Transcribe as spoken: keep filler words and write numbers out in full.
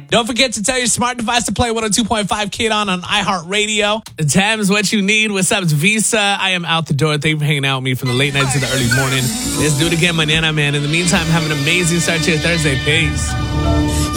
Don't forget to tell your smart device to play one oh two point five Kid On on iHeartRadio. The time is what you need. What's up? It's Visa. I am out the door. Thank you for hanging out with me from the late nights to the early morning. Let's do it again mañana, man. In the meantime, have an amazing start to your Thursday. Peace.